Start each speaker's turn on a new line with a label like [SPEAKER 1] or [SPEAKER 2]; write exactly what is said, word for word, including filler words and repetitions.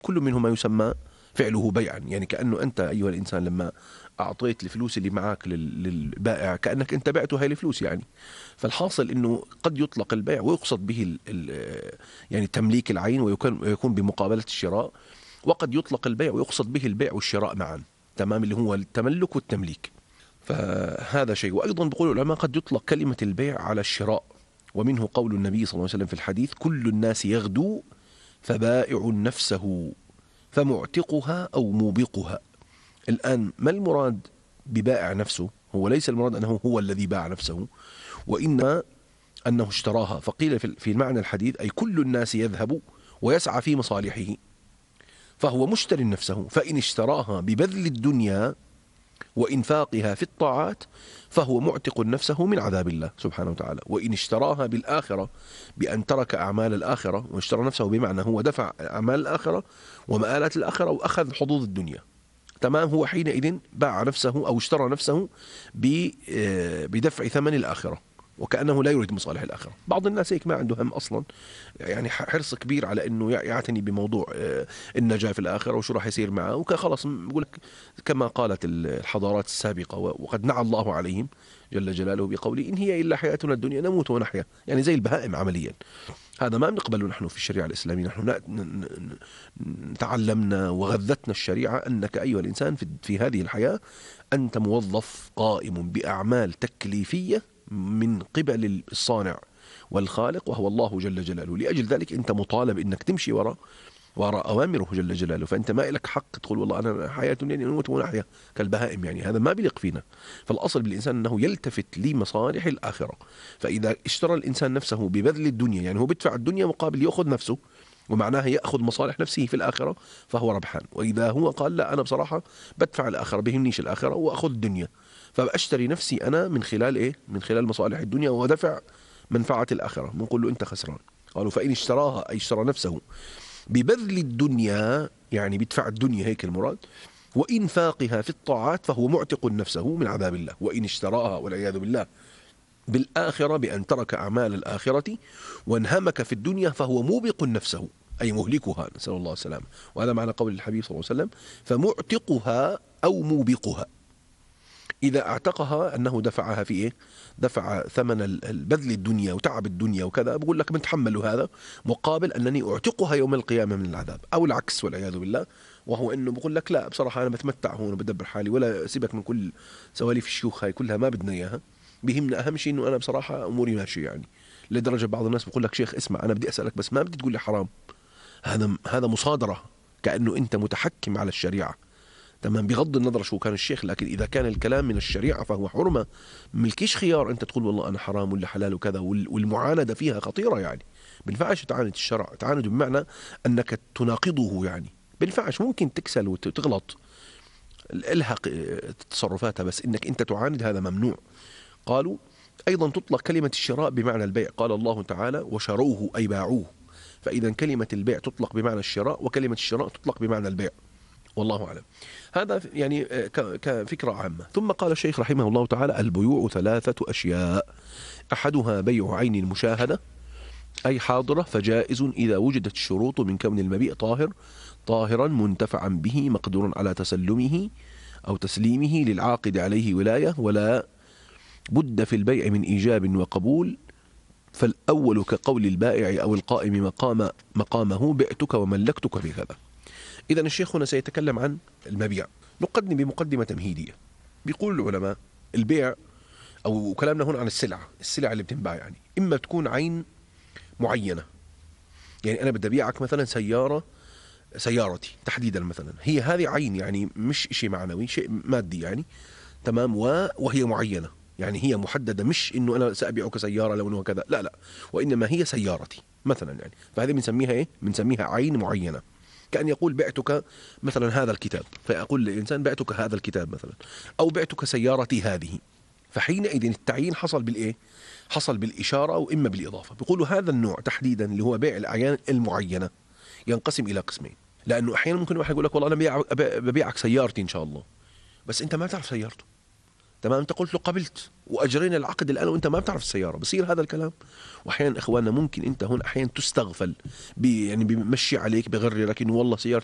[SPEAKER 1] كل منهما يسمى فعله بيعا، يعني كأنه أنت أيها الإنسان لما أعطيت الفلوس اللي معك للبائع كأنك أنت بعته هاي الفلوس يعني. فالحاصل أنه قد يطلق البيع ويقصد به ال ال يعني تمليك العين ويكون, ويكون بمقابلة الشراء، وقد يطلق البيع ويقصد به البيع والشراء معا، تمام، اللي هو التملك والتمليك. فهذا شيء. وأيضا بيقول العلماء قد يطلق كلمة البيع على الشراء، ومنه قول النبي صلى الله عليه وسلم في الحديث: كل الناس يغدو فبائع نفسه فمعتقها أو موبقها. الآن ما المراد ببائع نفسه؟ هو ليس المراد أنه هو الذي باع نفسه، وإنما أنه اشتراها. فقيل في المعنى الحديث أي كل الناس يذهب ويسعى في مصالحه فهو مشتري نفسه، فإن اشتراها ببذل الدنيا وإنفاقها في الطاعات فهو معتق نفسه من عذاب الله سبحانه وتعالى. وإن اشتراها بالآخرة بأن ترك أعمال الآخرة، واشترى نفسه بمعنى هو دفع أعمال الآخرة ومآلات الآخرة وأخذ حظوظ الدنيا، تمام، هو حينئذ باع نفسه أو اشترى نفسه بدفع ثمن الآخرة، وكأنه لا يريد مصالح الآخرة. بعض الناس هيك ما عنده هم أصلا، يعني حرص كبير على أنه يعتني بموضوع النجاة في الآخرة وشو راح يصير معه، وخلاص بقول لك كما قالت الحضارات السابقة وقد نعى الله عليهم جل جلاله بقوله: إن هي إلا حياتنا الدنيا نموت ونحيا، يعني زي البهائم عمليا. هذا ما بنقبله نحن في الشريعة الإسلامية. نحن تعلمنا وغذتنا الشريعة أنك أيها الإنسان في هذه الحياة أنت موظف قائم بأعمال تكليفية من قبل الصانع والخالق وهو الله جل جلاله. لأجل ذلك أنت مطالب أنك تمشي وراء وراء أوامره جل جلاله. فأنت ما لك حق تقول والله أنا حياة يعني نموت ونحيا كالبهائم، يعني هذا ما بيليق فينا. فالأصل بالإنسان أنه يلتفت لمصالح الآخرة. فإذا اشترى الإنسان نفسه ببذل الدنيا، يعني هو بدفع الدنيا مقابل يأخذ نفسه، ومعناها يأخذ مصالح نفسه في الآخرة، فهو ربحان. وإذا هو قال لا أنا بصراحة بدفع الآخرة، بهمنيش الآخرة وأخذ الدنيا، فأشتري نفسي أنا من خلال إيه؟ من خلال مصالح الدنيا ودفع منفعة الآخرة، بنقول له أنت خسران. قالوا فإن اشتراها أي اشترى نفسه ببذل الدنيا، يعني بدفع الدنيا، هيك المراد، وإنفاقها في الطاعات فهو معتق نفسه من عذاب الله. وإن اشتراها والعياذ بالله بالآخرة بأن ترك أعمال الآخرة وانهمك في الدنيا فهو موبق نفسه أي مهلكها، نسأل الله السلامة. وهذا معنى قول الحبيب صلى الله عليه وسلم: فمعتقها أو موبقها. إذا اعتقها أنه دفعها في إيه؟ دفع ثمن البذل الدنيا وتعب الدنيا وكذا، بقول لك بنتحمل هذا مقابل أنني أعتقها يوم القيامة من العذاب، أو العكس والعياذ بالله، وهو أنه بقول لك لا بصراحة أنا بتمتع هون وبدبر حالي، ولا سيبك من كل سواليف الشيوخ هاي كلها ما بدنا إياها، بهمنا أهم شيء أنه أنا بصراحة أموري ماشية. يعني لدرجة بعض الناس بقول لك شيخ اسمع أنا بدي أسألك بس ما بدي تقول لي حرام. هذا هذا مصادرة، كأنه أنت متحكم على الشريعة، تمام، بغض النظر شو كان الشيخ، لكن إذا كان الكلام من الشريعة فهو حرمة. ملكيش خيار أنت تقول والله أنا حرام ولا حلال وكذا، والمعاندة فيها خطيرة. يعني بنفعش تعاند الشرع، تعاند بمعنى أنك تناقضه، يعني بنفعش، ممكن تكسل وتغلط الحق تصرفاتها، بس إنك أنت تعاند هذا ممنوع. قالوا أيضا تطلق كلمة الشراء بمعنى البيع، قال الله تعالى: وشروه أي باعوه. فإذا كلمة البيع تطلق بمعنى الشراء، وكلمة الشراء تطلق بمعنى البيع، والله أعلم. هذا يعني كفكرة عامة. ثم قال الشيخ رحمه الله تعالى: البيوع ثلاثة أشياء: أحدها بيع عين المشاهدة أي حاضرة، فجائز إذا وجدت الشروط من كون المبيع طاهر طاهرا منتفعا به مقدور على تسلمه أو تسليمه للعاقد عليه ولاية، ولا بد في البيع من إيجاب وقبول. فالأول كقول البائع أو القائم مقام مقامه: بعتك وملكتك بكذا. إذن الشيخ هنا سيتكلم عن المبيع. نقدم بمقدمة تمهيدية. بيقول العلماء البيع أو كلامنا هنا عن السلعة السلعة اللي بتنباع، يعني إما تكون عين معينة، يعني أنا بدي أبيعك مثلا سيارة سيارتي تحديدا مثلا، هي هذه عين، يعني مش شيء معنوي، شيء مادي يعني، تمام، وهي معينة، يعني هي محددة، مش إنه أنا سأبيعك سيارة لونها كذا، لا لا، وإنما هي سيارتي مثلا، يعني فهذه بنسميها إيه؟ بنسميها عين معينة. كأن يقول بعتك مثلا هذا الكتاب، فأقول للإنسان بعتك هذا الكتاب مثلا، أو بعتك سيارتي هذه. فحينئذ التعيين حصل بالإيه؟ حصل بالإشارة أو إما بالإضافة. بيقولوا هذا النوع تحديدا اللي هو بيع الأعيان المعينة ينقسم إلى قسمين. لأنه أحيانا ممكن واحد يقول لك والله أنا ببيعك سيارتي إن شاء الله، بس أنت ما تعرف سيارته، تمام، أنت قلت له قبلت وأجرينا العقد الآن وأنت ما بتعرف السيارة، بصير هذا الكلام. وأحيانا إخواننا ممكن أنت هون أحيانا تستغفل، بي يعني بيمشي عليك بغررك إنه والله سيارة